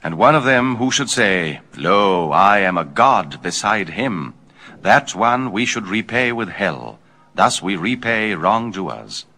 And one of them who should say, Lo, I am a god beside him, that one we should repay with hell. Thus we repay wrongdoers.